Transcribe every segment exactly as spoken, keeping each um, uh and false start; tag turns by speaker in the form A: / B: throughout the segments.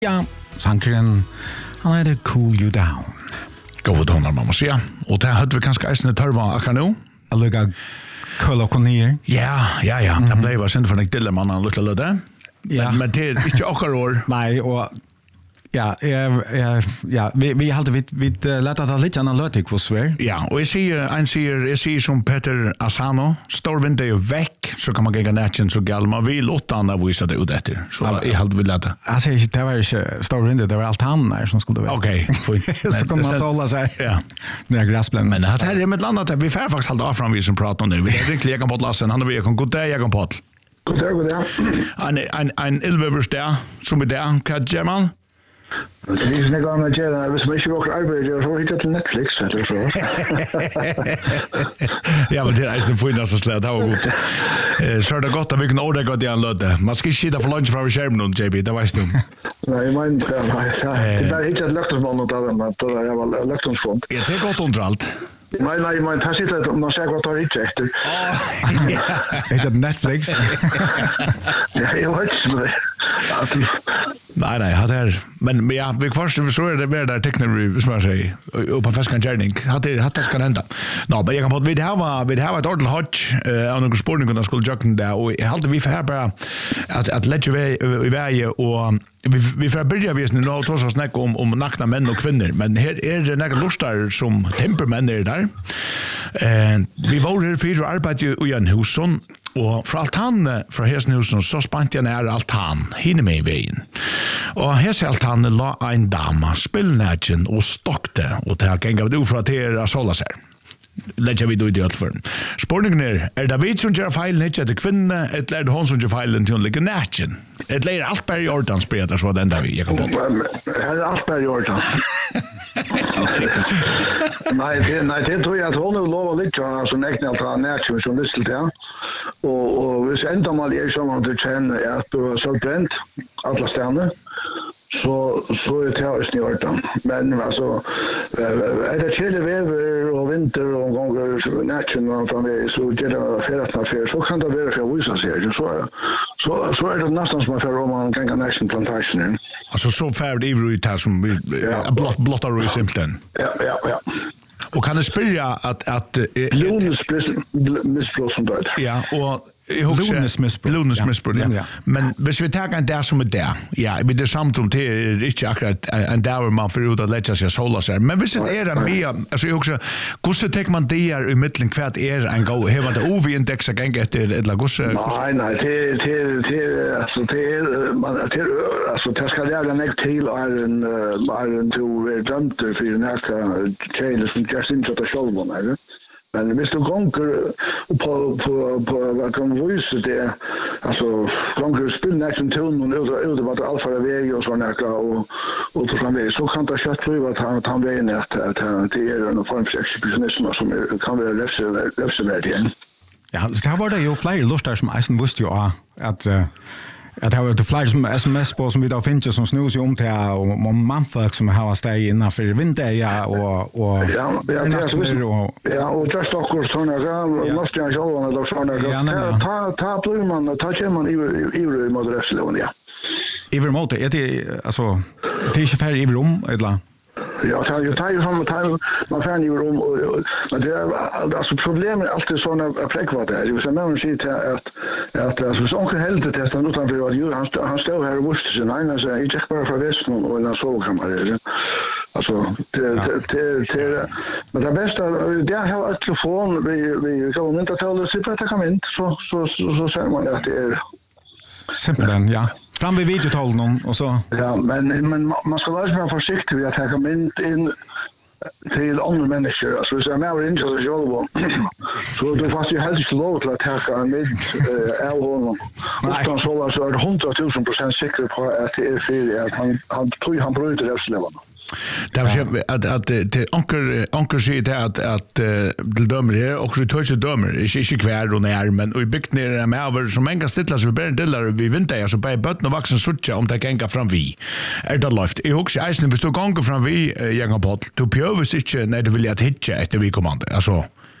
A: Ja, sankeren, han heter Cool You Down.
B: Gode toner, man må si. Og det hadde vi kanskje eisende tørva akkurat nå.
A: Jeg lukker køl og konir.
B: Ja, ja, ja. Det ble jo synd for en dille mann, han lukker lødde. Men, men det er ikke akkurat år.
A: Nei, og ja, jeg, jeg, ja, vi, vi hadde vi, vi lett at det litt analytik for svær.
B: Ja, og jeg sier, en sier, jeg sier som Peter Asano, står vinter jo vekk, så kan man gjenga nætjen så galt, man vil åttan av vise det ut etter. Så ja, jeg hadde vi lett det.
A: Jeg sier ikke, det var ikke stor vinter, det var alt han der som skulle være.
B: Ok, fint.
A: Så kan man såla seg.
B: Ja.
A: Det er græsplen.
B: Men det her er med et landet, vi får faktisk halde av fram vi som prater om det. Vi er virkelig Egan Pott Lassen, han og vi er god dag, Egan Pott.
C: God dag, god dag.
B: En, en, en ilvevers der, som er der, hva gjør man?
C: Det er ikke noe annet gjør, hvis man ikke råker arbeid, så får vi ikke til Netflix, eller så.
B: Ja, men det er eisen for innan så slett, det var godt. Så er det godt at vi kan ordre godt i en løte. Man skal ikke sitte for lunch fra skjermen nå, J B, det vet du.
C: Nei, jeg mener, ja, nei, ja. Det er bare ikke et løktonsmål å ta dem, at det er vel løktonsfond.
B: Ja, det er godt under alt.
C: Nei, nei, men det sitter at man ser godt å rikke etter.
A: Er det Netflix?
C: Ja, jeg vet ikke med det.
B: Nei, nei, det er, men ja, vi kvarst, så er det mer der tekner, hvis man sier, og på feskan gjerning, at det skal hende. Nå, men jeg kan på at vi har et ordentlig hodge av noen spørninger skulle jøkken det, og jeg halte vi for her bare at lett i vei, og vi, vi får byrja visning nå til å snakke om, om nakna menn og kvinner, men her er det noen lustar som tempermenn er der. Eh, vi var her for arbeid i en husen, og fra altanen fra hesen husen så spant jeg nær altan, hinne med i veien. Og hese altanen la en dama, spillnætjen og stokte, og det har gengav det ufra til å sola seg. Letja vi då i det alt for. Spørningen er, er det vi som gjør feilen ikke til kvinne, eller er det hun som gjør feilen til å ligge nætjen? Eller er alt bare i orden, spør jeg det så, den der vi gikk på.
C: Her er alt bare i orden. Nei, det, nei, det tror jeg at hun er lov å litt, altså nekne alt av nætjen som lyst til det. Og, og hvis enda mal er sånn at du kjenner at du har selvbrent, alle stedene, så så är det ju snart men alltså är det chile vever och vinter och gånger nationen från vi så det är färdigt affär så kan det vara för vissa sig så så så är det nästan som för om man kan nation plantation
B: alltså så färd i ut här som blott blottar i simpelthen
C: ja ja ja
B: och kan det spela att att
C: Jonas missfloss som dött
B: ja och Lunes misbruk. Lunes misbruk, ja. ja. Men hvis vi tar en der som er der, ja, vi er samt om det er ikke akkurat en der man får ut å lette seg sola seg. Men hvis det er en mye, altså jeg også, hvordan tenker man det er i midten hvert er en gang, har man det O V-indeks å gjenge etter, eller hvordan?
C: Nei, nei, det er, altså, det er, man, det er, altså, det skal gjøre en ek til er en, er en to er dømt for en ekka tjeler som gjør sin kjøtt av sjølven, er det? Men hvis du gonger på, på, på hva kan vise det, altså gonger spillnækken til noen ut av alfara vei og sånn ekka og ut fra vei, så kan det kjøtt bli at han tar veien at det er en form for ekshibisjonisme som er, kan være lefseverdig igjen.
A: Ja, det var det jo flere lustar som eisen visste jo at att det har varit fler som sms på som vi då finns som snus om till och manfolk som har steg innanför vinter ja och och
C: ja ja ja och just också såna där måste jag själva då såna ta ta blir man ta kör man i i i modresslån ja
A: i remote är det alltså det är inte färre i rum eller
C: ja, det är ju tajt som tajt man får ju rum men det är alltså problemet är alltid såna präkvat där. Det vill säga man ser att att alltså så onkel helt testa utanför vad ju han han står här och måste sig nej alltså jag gick bara från västen och en sovkammare. Alltså det det det men det bästa det har ett telefon vi vi kan inte ta det så att kan inte så så så säger man att det är
A: simpelt ja. Fram vid videotalen och så.
C: Ja, men men man ska vara så försiktig med att ta komment in till andra människor. Alltså hvis jag är in till jobb så då fast ju helt lov till att ta en med el honom. Utan så så är hundratusen procent säker på att det är fel att han han tror han bryter rättslävan.
B: Det var att att det anker anker sig det att att till dömer här och så touch dömer är inte kvar och när men vi byggt ner med över som många stilla så vi ber dillar vi vinter så på botten och vuxen sucha om det gänga fram vi är det lift jag också isen vi står gånger fram vi Jakob Pott to pjövs inte när det vill att hitta efter vi kommande alltså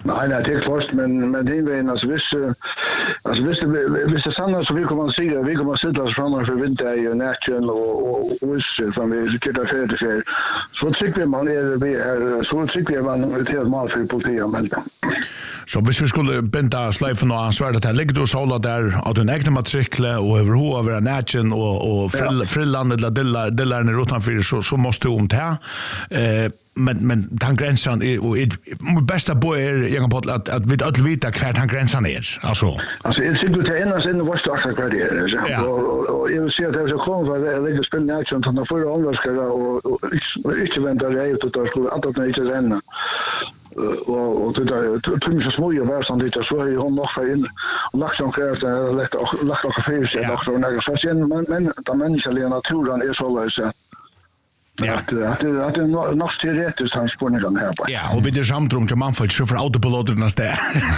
C: Nej, nej, det är klart, men men det är väl alltså visst alltså visst visst det sanna så vi kommer att se vi kommer att sitta oss framför för vinter i nationen och och visst från vi ska ta för det för så tycker vi man är vi är så tycker vi man ett helt mal för politiken melda.
B: Så hvis vi skulle binda sleifen og ansvar at det ligger du sola der at en ekte matrikle og over ho over nationen og og frillandet la dillar dillarne utanför så så måste du om det. Eh men men han gränsen är och bästa boy är jag på att att vi att vita kvart han gränsen är alltså
C: alltså det skulle ta in oss in vad starka kvart är så och jag vill se att det så kommer vad det ligger spel action från förra omgången och inte vänta det ut att skulle att det inte renna och och det där tror mig så små ju var sånt det så är hon nog för in och lagt som krävt lätt och lagt och för sig och så några så sen men men de mänskliga naturen är så lösa. Ja, att det att det nog teoretiskt han spårningen här på.
B: Ja, och vid det samtrum till man får ju för autopiloterna där.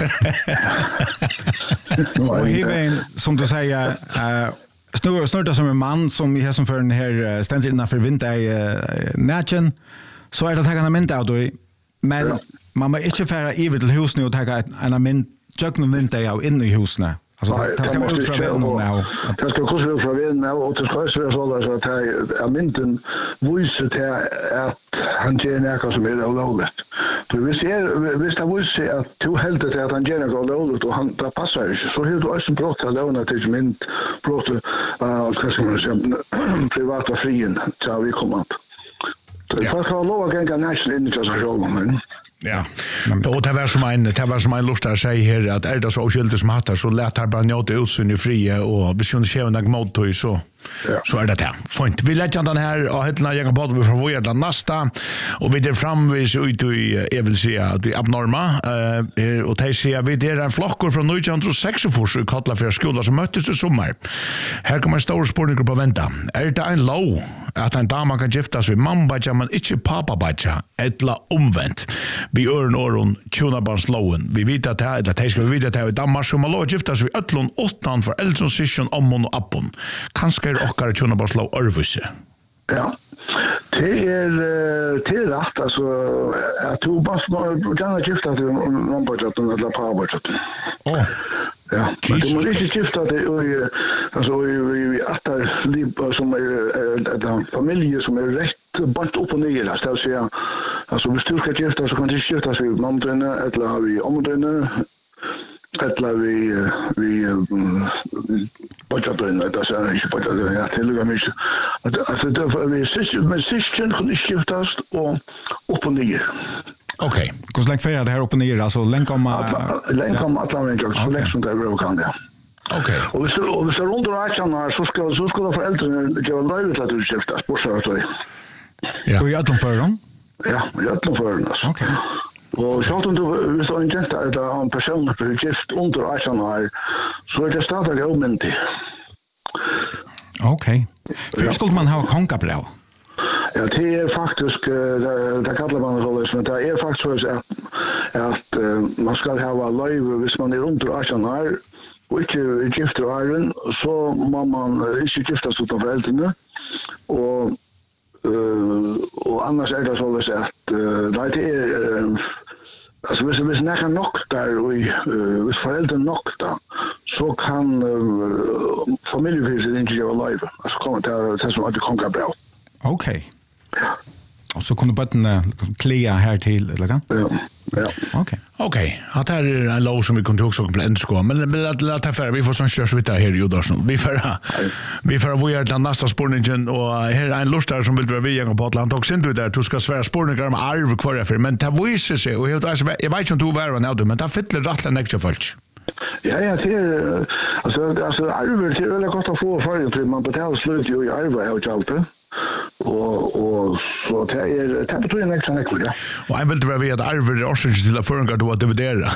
A: Och även som du säger eh snurra snurra som en man som i här som för den här ständigt innanför vinter i nationen så är det att han mynd av då men man må inte färra över till huset nu och ta en mynd jökna vinter av inne i huset. Alltså det ska måste ut från nu.
C: Det ska kosta ut från nu och det ska vara så där så att är mynten visar till att han ger något som är olagligt. Du vill se visst det visar att du helt det att han ger något olagligt och han det passar inte. Så hur du också brott att låna till mynt brott eh vad ska man säga privata frien så vi kommer att. Det får kan lova gänga national in just så men
B: ja. Och det var som en det var som en lust att säga här att är det så oskyldigt som hattar så lät här bara njuta utsyn i fria och vi skulle se en mot så ja. Så är det här. Fint. Vi lägger den här och hittar jag på vi får vara nästa och vi där framvis ut i jag vill säga att det abnorma eh och det ser vi det är en flockor från nittonhundrasex för kallar för skola som möttes i sommar. Här kommer stora sportgrupper på vänta. Är det en low att en dam kan gifta sig med mamma men inte pappa bacha eller omvänt. Vi örn oron tjunabans lowen. Vi vet att det här det ska vi vet att det är Danmark som har gifta sig öllon åttan för äldre session om och appon. Kanske och tjunabans low örvuse.
C: Ja. Det är det är rätt alltså att du bara kan gifta dig med mamma eller pappa.
B: Åh.
C: Ja, men du måste inte gifta dig och alltså vi attar liv som är en familj som är rätt bant upp och ner där så säga alltså om du ska gifta så kan du gifta dig med mamma eller vi omdöna eller vi vi bortadröna det så inte bortadröna ja till och med att det vi syster med systern kan inte giftas och upp och ner.
A: Okej. Hur länge för det här upp och ner alltså länge komma
C: länge komma att lämna jag så länge som det är kan det.
B: Okej.
C: Och vi står och vi står runt och äter så ska så ska föräldrarna ge livet att du köpta sportservice.
A: Ja. Och jag tror för dem.
C: Ja, jag tror för dem.
A: Okej.
C: Och så att du vi står inte att en person på gift under äter så det startar jag om inte.
A: Okej. För skulle man ha konkabrau?
C: Ja, det är faktiskt det kallar man så men det är faktiskt så att att man ska ha live hvis man är runt och äter och inte gifter iron så man man inte giftas utan föräldrarna och och annars är det så att det är alltså hvis vi snackar nog där och hvis föräldrarna nog där så kan familjehuset inte göra live alltså kommer det det som att det kommer bra.
A: Okej. Och så kunde bara klia här till eller kan?
C: Ja. Ja.
B: Okej. Okej. Att här är en lov som vi kunde också på en sko men men låt ta för vi får sån körs vitt här i Jodarsson. Vi får vi får vad gör den nästa spårningen och här är en lustar som vill vara vi gång på Atlant och sen du där du ska svära spårningar med arv kvar för men ta visar sig och jag jag vet inte hur var nu men ta fyller rattla extra folk.
C: Ja, ja, det är alltså alltså arv det är väl gott att få för att man betalar slut ju i arv och allt det. Och och så det är det betyder en extra nekul, ja.
B: Och jag vill inte vara att arver är orange till att förunga då att dividera.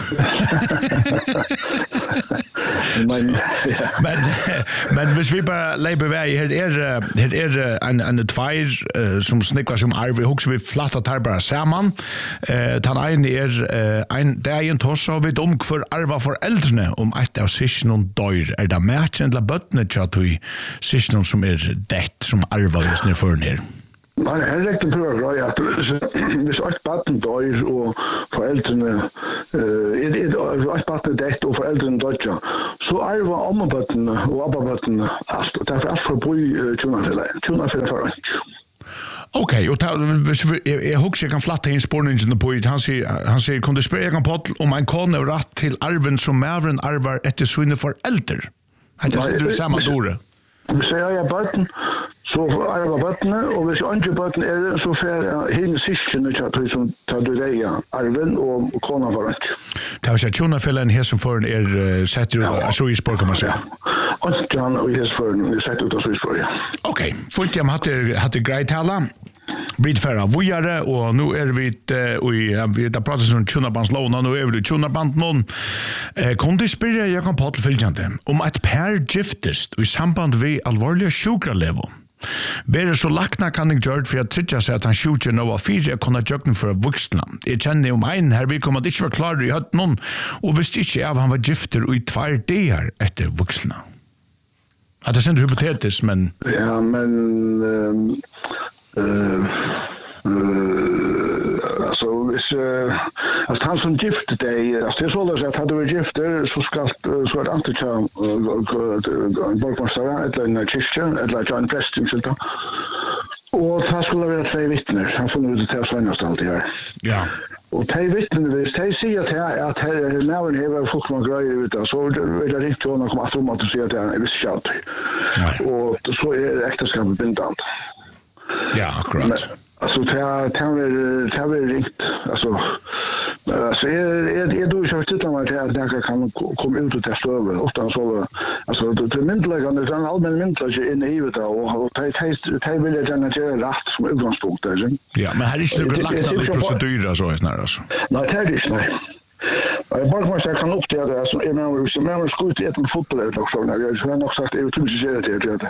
C: Men
B: men men hvis vi bara lägger väg här är det är en en tvär som snickar som arver hooks vi flatta tar bara samman. Eh han en är en där en tossa vid om för arva för äldre om ett av sig någon dör är det matchen eller bötnet chat vi sig någon som är det som arva just nu för ner.
C: Nej, han räknar på att att hvis ett barn dör och föräldrarna eh ett ett barn dött och föräldrarna dör så är det var om barnen och abbarnen alltså därför att för boy tjuna för tjuna för för
B: Okej, och jag hoppas jag kan flatta in spårningen på det. Han säger, han säger, kan du spela en podd om en kon är rätt till arven som mävren arvar efter sina föräldrar? Det är inte samma dåre.
C: Hvis jeg er bøtten, så er jeg bøttene, og hvis jeg ikke bøtten er det, så får jeg hele syskene til som tar du deg arven og kona var ikke.
B: Det er ikke tjonafellen her som foran er sett ut av Suisborg, kan man säga.
C: Ja, ikke han og her som foran er sett ut av Suisborg, ja.
B: Ok, funnet jeg hadde, hadde greit tala. Brit färra vujare och nu är vi uh, vi har pratat om tjonabandslåna, nu är vi i tjonaband någon. Eh, kunde spyrja jag kan på följande om ett par giftest i samband med allvarliga sjukralevo. Bära så lakna kan jag göra för att trycka sig att han skjuter några fyra kunna jökna för vuxna. Jag känner om en här vi kommer att inte vara klar i hött någon och visste inte av han var gifter i två dagar efter vuxna. Att det är inte hypotetiskt, men...
C: Ja, men... Um... Uh, uh, alltså hvis uh, alltså han som gift dig alltså det är så att hade vi gifter så ska så att inte ta en borgmästare eller en kyrka eller en präst i sånt och han skulle vara två vittnen han får nu det till svenast allt här.
B: Ja.
C: Och två vittnen visst de säger att att när vi har fått några grejer ute så det är inte någon kommer att tro att säga att det är visst skämt. Och så är äktenskapet bindande.
B: Ja, akkurat.
C: Men, alltså det är det är rikt alltså alltså är är är då så att man att det kan komma ut och testa över utan så alltså det myndläggande det är allmän myndlägge in i det och det det vill jag gärna göra rätt som utgångspunkt där.
B: Ja, men här är inte det lagt alla procedurer så är snarare alltså.
C: Nej, det är det inte. Jag bara måste kan upp det där som är med som är skjut ett en fotboll eller också när jag har nog sagt är utomhus det det.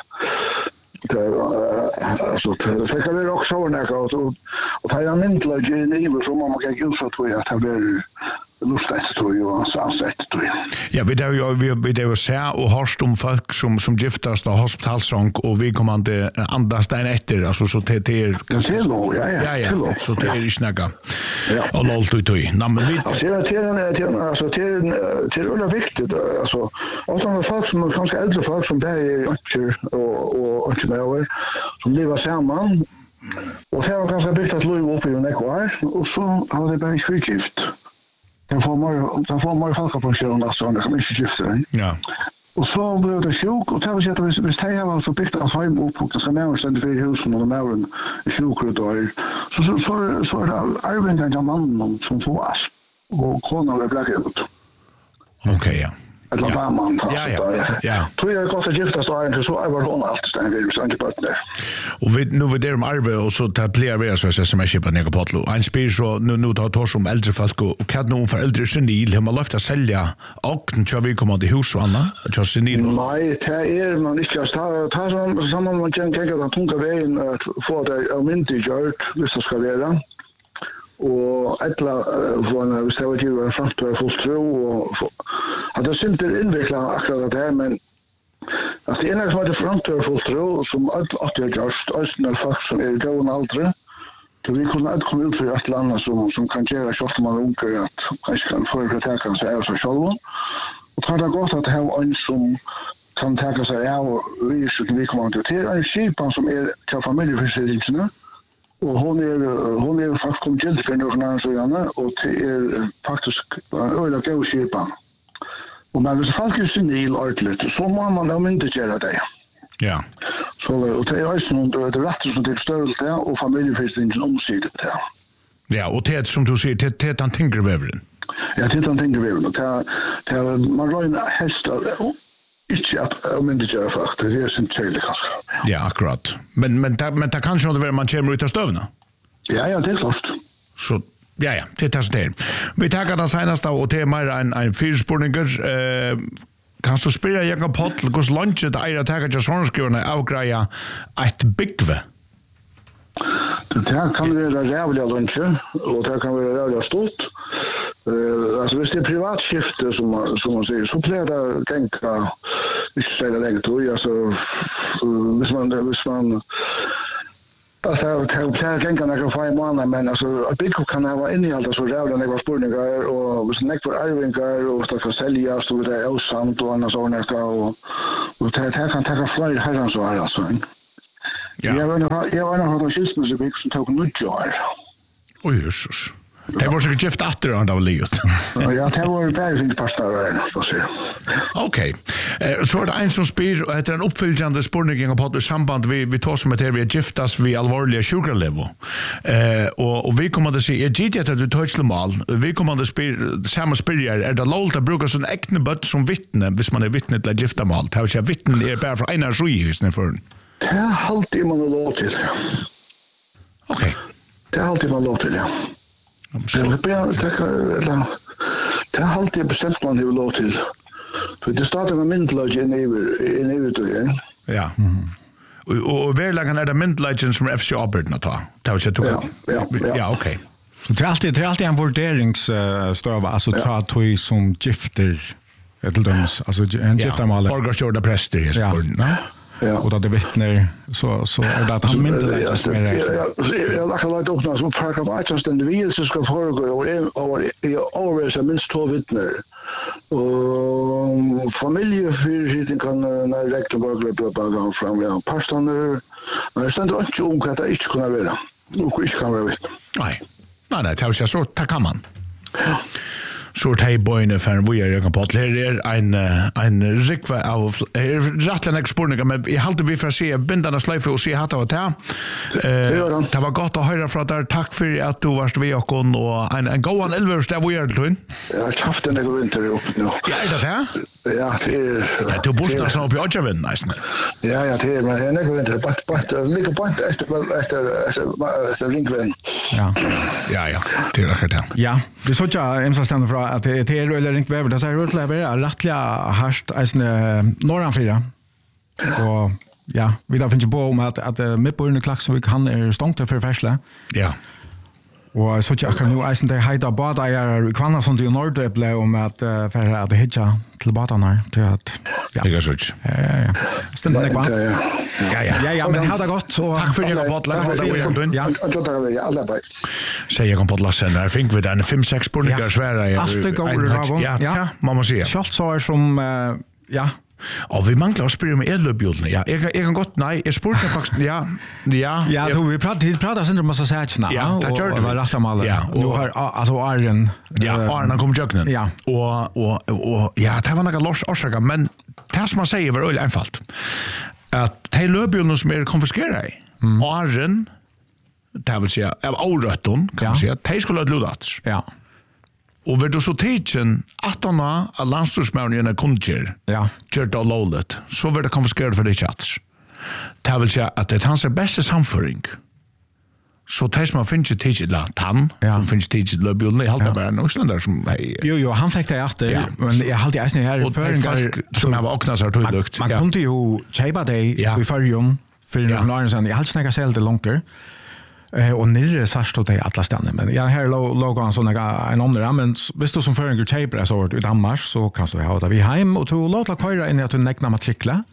C: Alltså det kan vara också när och och ta en myndlägge in i det som man kan utsätta för att det blir lustigt tror jag så ansett tror jag.
B: Ja, vi där vi vi det var så och harst om folk som som giftas av hospitalsång och vi kommer inte andas där efter alltså så det är
C: ja ja
B: ja så det är ju snacka. Ja. Och allt ut i. Nej men vi
C: alltså det är det alltså det är det är viktigt alltså alla folk som kanske äldre folk som där är och och och över som lever samman och det var ganska byggt att lov upp i en ekvar och så har det bara frigift. Den får mer den får mer folkpension där så det kan inte gifta.
B: Ja.
C: Och så blev det sjuk och det var så att vi vi stäja var så byggt att hem upp och det ska mer ständigt för husen och mer sjuk då. Så så så så är Arvin den mannen som får as och kona blev blackout.
B: Okej, ja.
C: Eller ja. Man
B: ja, ja, ja.
C: Tror jag gott att gifta så inte så över hon allt stäng vi så inte på det.
B: Och vi nu vid dem arve och så tar player vi så S M S på Nego Potlo. En spel så nu nu tar tor som äldre folk och kan någon för äldre senil hemma lyfta sälja och tror vi kommer till hus och Anna. Just senil.
C: Nej, det är man inte just ta ta som samman man kan tänka att tunga vägen att få det av min till gjort visst ska vara. Och alla från vi ställer ju en framtida full tro och att det synter inveckla akkurat det här men att det ena som är det framtida full tro som att jag just östna folk som är gående äldre då vi kunde inte komma ut för ett land som som kan göra kort man ungar att kanske kan förutsätta sig av så själva och tar det gott att ha en som kan ta sig av vi skulle vi komma till en skipan som är till familjeförsäkringarna. Och hon är hon är faktiskt kom till för några år sedan och det är faktiskt öliga gåskipan. Och man vill faktiskt senil ordentligt så må man då inte göra det.
B: Ja.
C: Så och det är ju någon det rätt som det stöd där och familjeförsäkringen omsidigt där.
B: Ja, och det som du säger det det han tänker vävren.
C: Ja, det han tänker vävren och det det man rör häst inte att om inte göra fakt det är sin tjejlig kanske.
B: Ja, akkurat. Men men ta, men det kanske inte vara man kommer ut av stövna.
C: Ja, ja, det är klart.
B: Så ja ja, det är så där. Vi tar det senaste och det är mer en en fyrspårninger eh kan du spela Jakob Potl hur lunch det är att ta just hornskurna avgreja ett bigve.
C: Det kan vara jävla lunch och det kan vara jävla stort. Eh alltså visst det är privatskifte som man som man säger så blir det tänka inte så länge tror jag så visst man visst man Alltså det har plats gänga några fem månader men alltså att bygga kan ha inne i allt så rävla några spårningar och så näck för arvingar och så ska sälja så det är osamt och annars och näka och och det här kan ta fler herran så här alltså. Ja. Jag var nog jag var nog att skilsmässa så bygg som tog nu jar.
B: Oj Jesus. Det var så gift efter han då livet.
C: Ja, det var väldigt fint pastor så så.
B: Okej. Eh så är det en som spyr och heter en uppfyllande spårning på det samband vi vi tar som heter vi giftas vi allvarliga sjuklevo. Eh och och vi kommer att se är gitet att du touchar mal. Vi kommer att spyr samma spyr är det lolta brukar sån äkne bött som vittne hvis man är vittne till gifta mal. Det har jag vittne är bara för ena sjuhusen för.
C: Det har alltid man låt till.
B: Okej.
C: Det har alltid man låt till ja. Det är bra det det har alltid bestämt man hur låt till. För det startar med myndlage in i in i ut
B: ja. Och och verkligen är det myndlagen som F C Auburn att ta. Det har jag tog.
C: Ja, ja.
B: Ja, okej.
A: Så det är alltid, det är alltid en vurderingsstöva, alltså tra tog som gifter, till döms, alltså en giftermål.
B: Borgarstjorda präster i spåren, ja.
C: Ja.
A: Och då det vittner så så är det att han mindre lägger som är det.
C: Jag lackar lite upp när som parkar på att den vill så ska föregå och och always minst två vittnen. Och familjefyrheten kan när räkna bara på bakom fram ja pastorn men det ständer inte om att det inte kunna vara. Och inte kan vara vittne.
B: Nej. Nej, nej, det är så ta kan man. Ja. Så hej boyne för vi är jag på att här är en en rikva av rättliga exportningar men jag hade vi för att se bindarna slöjf och se hata och ta. Eh det var gott att höra från där. Tack för att du varst vi och och en en goan elvers där vi är till.
C: Jag har haft en egen vinter upp nu.
B: Ja, är det här?
C: Ja, det är
B: du bor så på Ojaven nice.
C: Ja, ja, det är men en egen vinter bara bara ligger på efter efter efter ringren.
A: Ja.
B: Ja, ja. Det är det.
A: Ja, vi såg ju en sån stand för att det är eller inte väver det så här rutlever är rättliga harst alltså norran fyra. Och ja, vi där finns ju på om att att mitt på under klack så vi kan är stångt för färsla.
B: Ja.
A: Och så jag kan nu eisen det heter bada är kvanna som du norr blev om att för att hitta till badarna till att
B: ja. Det är så.
A: Ja, ja. Stämmer det va?
B: Ja, ja.
A: Ja, ja, men hade gått och
B: tack för det på att det var
C: ja. Jag tror det alla bara.
B: Säger jag kom på lassen där fick vi den fem sex spårningar svära
A: ja.
B: Ja, ja, mamma säger.
A: Schalt så är som ja.
B: Och vi manglar spyr med elbjulna. Ja, jag jag kan gott nej, jag spurte faktiskt ja. Ja.
A: Ja, då vi pratade vi pratade sen om massa sätchna.
B: Ja, det gör det.
A: Var rätt mal.
B: Ja,
A: nu har alltså Arjen.
B: Ja, Arjen kom jugnen.
A: Ja.
B: Och och och ja, det var några loss orsaka, men det som man säger var öl einfalt. Att de löbjulna som är konfiskerade. Mm. Arjen det vill säga av orötton kan man säga. De skulle ha ludat.
A: Ja.
B: Och vid så teachen att han har landstorsmännen i kundger.
A: Ja.
B: Kört all lowlet. Så var det konfiskerat för det chats. Det vill säga att det är hans bästa samföring. Så det som man finns i teachet la tann. Ja. Finns teachet la bjulna i halta bara en Oslandar som hej.
A: Jo jo, han fick det efter. Ja. Men jag hade ju här
B: och föringar som har vaknat så tog lukt.
A: Man kunde ju köpa det i förjun för några sen. Jag hade snacka sälde långt. Eh och nere så stod det alla stannar men jag här låg han såna en andra men visst du som föringer köper så vart ut Hammars så kan du ha det vi hem och to låta köra in i att du näkna matrikla.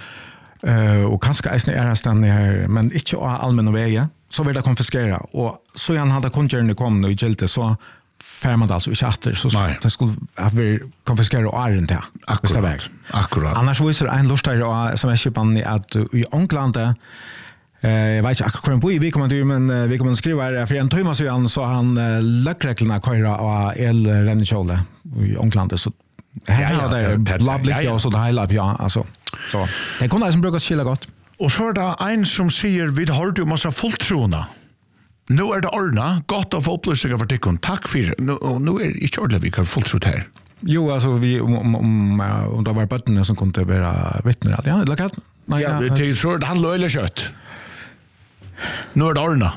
A: Eh och kanske är är stannar här men inte allmänna vägar så vill det konfiskera och så han hade konkurrenter kom nu i gilte så fär man alltså i chatter så det skulle ha vi konfiskera och är inte
B: akkurat akkurat
A: annars visar en lustigare som är köpan att i England Eh jag vet inte akkurat på vi kommer du men vi kommer skriva för en timme så han så han lökreglerna köra och el rennkjole i England så här har det lovely och så det hela ja alltså så det kommer som brukar skilla gott
B: och så är det en som säger vi har du massa fulltrona nu är det ordna gott att få upplysningar för tikon tack för nu nu är inte ordentligt vi kan fulltrot här
A: jo alltså vi om om om det var bötterna som kunde vara vittnen ja det lakat
B: nej ja det är så det handlar eller kött. Nu är det ordna.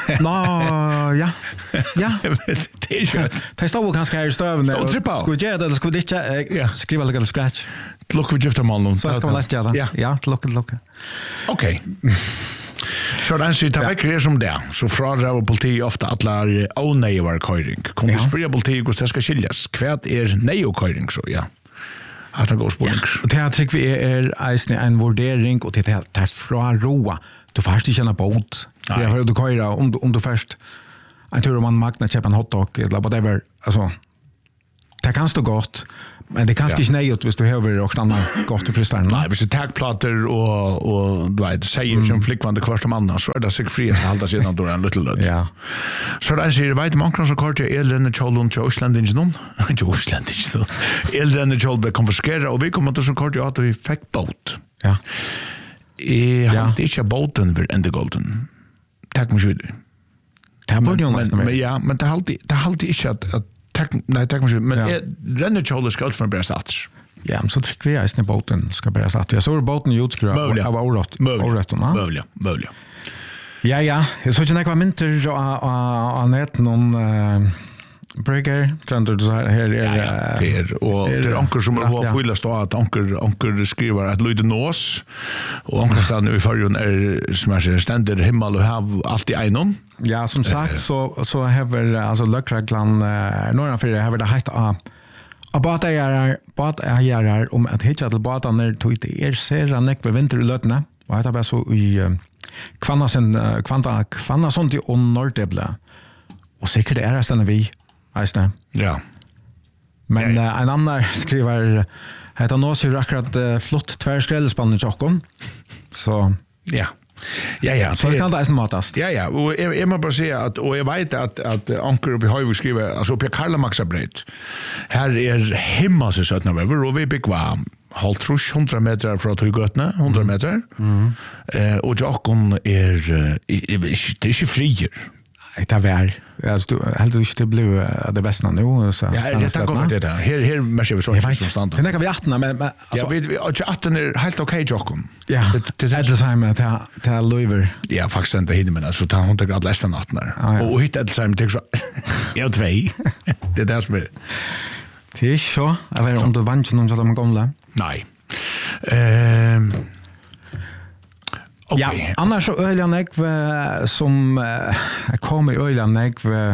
A: Nå, ja. Ja.
B: Det är kött.
A: Det står kanske här i stöven. Ska vi göra det eller ska vi inte skriva lite scratch?
B: Look vi gifta mal nu.
A: Så ska man läsa det. Ja, ja, look look.
B: Okej. Så den sitter väck det som det. Så frågar politi ofta att la oneivar köring. Kommer spela politi hur det ska skiljas. Kvärt är neo köring så ja. Att det går spårning.
A: Det här tycker vi är en vurdering och det är från roa. Du får inte känna båt. Jag har du köra om du om du först en tur om man magna köpa en hotdog eller whatever alltså det kan stå gott men det kanske inte nej hvis du behöver också andra gott i fristaren.
B: Nej, hvis du tagplater och och du vet säger som flickvande kvar som annars så är det sig fri att hålla sig då en liten löd.
A: Ja.
B: Så där ser det vet man kan så kort är elrenne cholon Joshlandingen någon. Joshlandingen så. Elrenne cholbe konfiskera och vi kommer till så kort att vi fick båt.
A: Ja.
B: I har det inte båten för ända golden. Tack mycket.
A: Det borde ju nästan.
B: Men ja, men det har alltid det har alltid inte att att tack nej tack mycket men renne cholon ska från bästa sats.
A: Ja, men så tycker vi att den båten ska börja satt. Jag såg båten utskriva av orätt. Orätt va?
B: Möjliga, möjliga.
A: Ja, ja. Jag såg inte några mynter av nät någon Brygger, trender så här här är
B: ja, det är och det är anker som har fulla stå att anker anker skriver att Lloyd Nås och anker sa nu i förrjun är smasher ständer himmel och hav allt i enon.
A: Ja, som sagt så så har väl alltså Lökreglan norra för det har det hett a about är about är om att hitta till båten när tog det är ser nek för vinter i lötna och det var så i Kvannasen Kvanta Kvannason till Norrdebla. Och säkert är det sen vi Eisne.
B: Ja.
A: Men ja, ja. En annan skriver heter nå så akkurat uh, flott tvärskrellspann i Stockholm. Så
B: ja. Ja ja,
A: så kan det eisen matast.
B: Ja ja, och jag, jag måste bara säga att och jag vet att att Anker uppe i Höjvik skriver alltså på Karla Maxabret. Här är hemma så sötna över och vi bygg var halvtrus hundra meter från Tugötne, hundra meter. Mm. Eh och Jakob är det är inte frier.
A: Det är vär. Alltså du helt du inte blev det bästa nu så.
B: Ja, det är kommer det där. Här här måste vi så
A: förstånd. Det kan vi åttna men
B: alltså vi vi åttna är helt okej Jakob.
A: Ja. Det är det samma att ta Louver.
B: Ja, faktiskt inte hinner men alltså ta hundra grad lästa natten där. Och hitta det samma till så. Ja, två. Det där som är.
A: Det är så. Jag vet om du vann någon så de gamla.
B: Nej. Ehm
A: Okay. Ja, annars så öliga jag som uh, kommer i öliga jag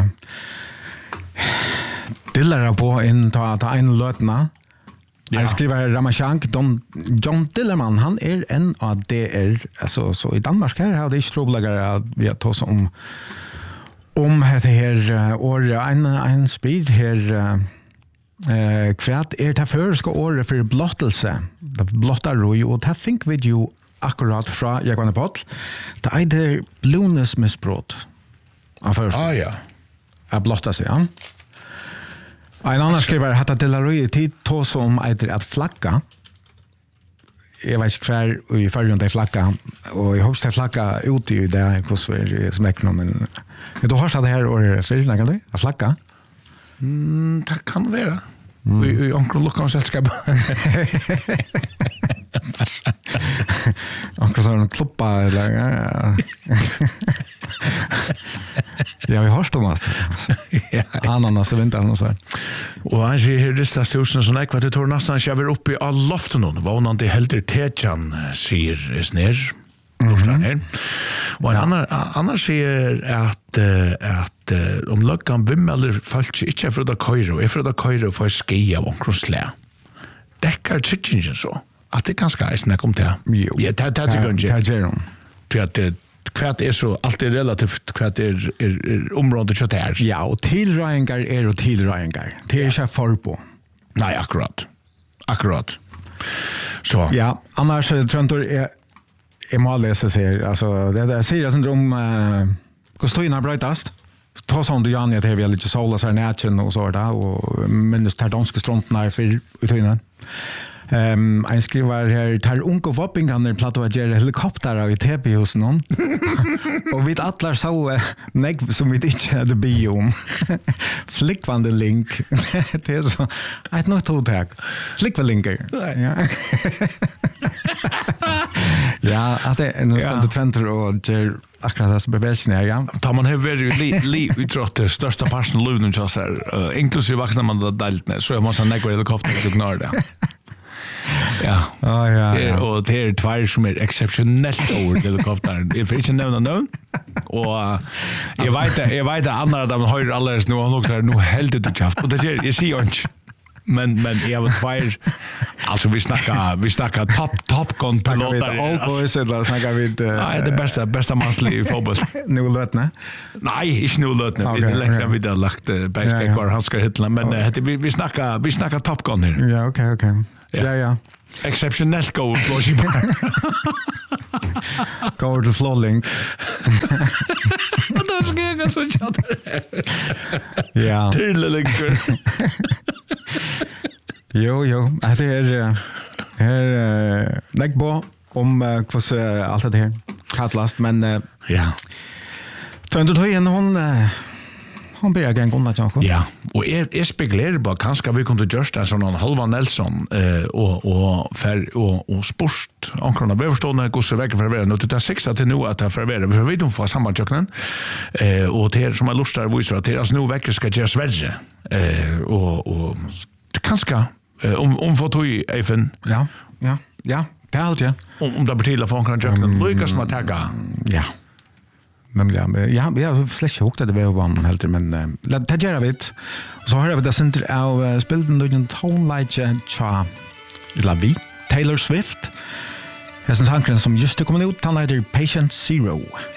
A: dillar på in ta ta en lötna. Ja. Jag skriver Ramashank Don John Dillerman han är en av det är alltså så i Danmark här har det inte troblagar att vi har tagit om om det här år en en speed här eh kvart är det förska året för blottelse. Blottar roj och det think with you akkurat fra Jekvanne Poll. Det er det blunes misbrott.
B: Ah ja.
A: Jag blottar sig, ja. En annan skriver att det är röj tid to som är att flagga. Jag vet inte kvar i förrjun det flagga. Och jag hoppas det flagga ute i det hos vi smäckna. Men du har det här året för när kan du? Att flagga?
B: Mm, det kan vara. Mm. Vi vi onkel Lukas sällskap.
A: Onkel så en klubba eller ja. Ja, vi har stått ja. Ananas och väntar och så.
B: Och han säger det är tusen så nej vad det tar nästan jag vill upp i all loften och vad han inte helt Tejan säger snär. Mm-hmm. Här. Och en annan annan säger att att om luckan vimmel fallt inte för att köra och för att köra för skia och krosslä. Däckar chicken så. Att det kanske är snäck om det. Ja, det det är ju
A: inte.
B: För att kvart är så allt är relativt kvart är är området så där.
A: Ja, och tillröingar är och tillröingar. Det är inte för på.
B: Nej, akkurat. Akkurat. Så.
A: Ja, annars tror jag är är mållösa säger alltså det där säger syndrom eh kostnaderna brötast. Ta sån du Jan att det är väl lite sola så här nätchen och så där och minns tar danska strontarna för utöna. Ehm um, en skriver här tar unko vopping kan den platta att göra helikopter i T P hos någon. Och vi alla så nej som vi inte hade biom. Flickvande link. Det är så ett något tag. Flickvande linker. Ja. Ja, att det är något trender och ger akkurat det som beväsningar, ja.
B: Tar man här väldigt li, li utrott det största parten av luden så här, uh, inklusive vaxna man det delt med, så jag måste ha nekvar helikopter och ignora det. Ja.
A: Oh, ja,
B: det är,
A: ja.
B: Och det är tvär som är exceptionellt over helikoptern. Jag får inte nämna någon. Och uh, jag vet att jag vet att andra där man hör alldeles nu och nog nu helt ut och chaft. Och det är jag ser ju inte. men men jag vill fire alltså vi snackar vi snackar top top gun piloter
A: Old boys eller snackar vi
B: nej det bästa bästa manslig i fotboll
A: nu lötna
B: nej inte nu lötna vi lägger vi där lagt backback var han ska hitla men vi vi snackar vi snackar top gun här
A: ja okej okej ja ja
B: exceptionellt go Floshy
A: go to flowlink
B: då ska jag så chatta
A: ja
B: tydligt
A: jo jo det är är lägg på om vad allt det här katlast men
B: ja
A: så ändå tar igen hon hon ber jag gå något kanske
B: ja och är är spekulerar på kanske vi kunde just en sån halva Nelson eh och och för och och sport ankrarna behövstående går så väg för vara nu till sex till nu att för vara vi vet om för samma jocken eh och det som är lustar visar att det alltså nu veckor ska göra Sverige eh och och kanske om om för tog även
A: ja ja ja det är det
B: om om det betyder för kan jocken Lucas Mataga
A: ja men ja ja vi har släckt ihop det var vann helt men det gör vi så har vi det center av spelten då en tone like cha la vi Taylor Swift. Det är en sång som just kommer ut, han heter Patient Zero.